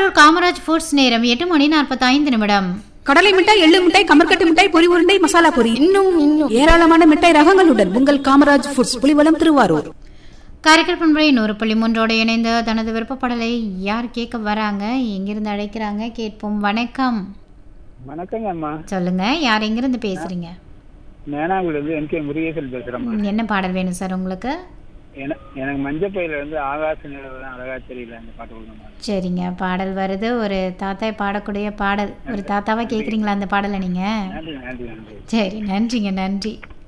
Thiruvarur Kamaraj foods நேரம் 8:45. கடலை மிட்டாய், எள்ளு மிட்டாய், கமர்கட்டு மிட்டாய், பொரி உருண்டை, மசாலா பொரி, இன்னும் ஏராளமான மிட்டாய் ரகங்களுடன் உங்கள் காமராஜ் ஃபுட்ஸ், புலிவலம், திருவாரூர். காரைக்கால் பண்பலை 100.3 இணைந்து தனது விருப்பப்பாடலை யார் கேட்க வராங்க, எங்கிருந்து அழைக்கிறாங்க கேட்போம். வணக்கம். வணக்கங்க அம்மா. சொல்லுங்க, யார் எங்கிருந்து பேசுறீங்க? மேனாங்குடியிலிருந்து என்.கே. முருகேசன் பேசுறேன். என்ன பாடல் வேணும் சார் உங்களுக்கு? எனக்கு மஞ்சப்பையில இருந்து ஆகாச நிலவு அழகா தெரியல அந்த பாட்டு கொடுங்க. சரிங்க, பாடல் வருது. ஒரு தாத்தா பாடக்கூடிய பாடல். ஒரு தாத்தாவா கேட்குறீங்களா அந்த பாடலை நீங்க? நன்றி நன்றி நன்றி. சரி, நன்றிங்க, நன்றி.